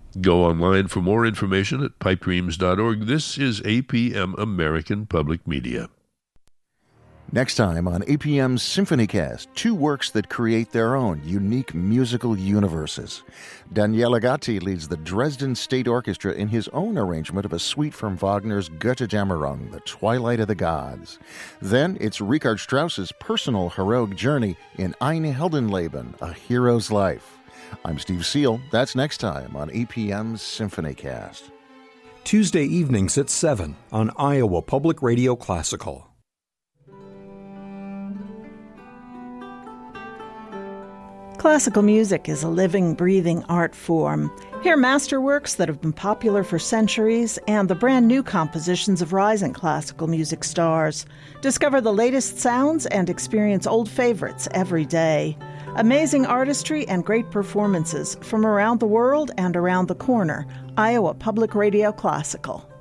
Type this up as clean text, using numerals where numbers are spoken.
Go online for more information at pipedreams.org. This is APM American Public Media. Next time on APM's SymphonyCast, two works that create their own unique musical universes. Daniele Gatti leads the Dresden State Orchestra in his own arrangement of a suite from Wagner's Götterdämmerung, The Twilight of the Gods. Then it's Richard Strauss's personal heroic journey in Ein Heldenleben, A Hero's Life. I'm Steve Seal. That's next time on APM's SymphonyCast. Tuesday evenings at 7 on Iowa Public Radio Classical. Classical music is a living, breathing art form. Hear masterworks that have been popular for centuries and the brand new compositions of rising classical music stars. Discover the latest sounds and experience old favorites every day. Amazing artistry and great performances from around the world and around the corner. Iowa Public Radio Classical.